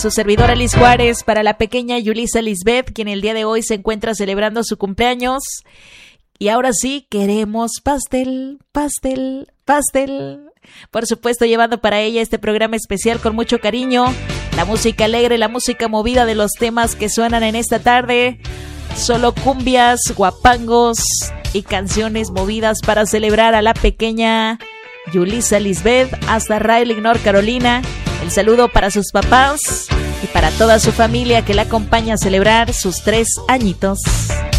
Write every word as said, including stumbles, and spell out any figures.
Su servidora Liz Juárez, para la pequeña Yulisa Lisbeth, quien el día de hoy se encuentra celebrando su cumpleaños. Y ahora sí, queremos pastel, pastel, pastel. Por supuesto, llevando para ella este programa especial con mucho cariño. La música alegre, la música movida de los temas que suenan en esta tarde. Solo cumbias, guapangos y canciones movidas para celebrar a la pequeña Yulisa Lisbeth hasta Raleigh, North Carolina. El saludo para sus papás y para toda su familia que la acompaña a celebrar sus tres añitos.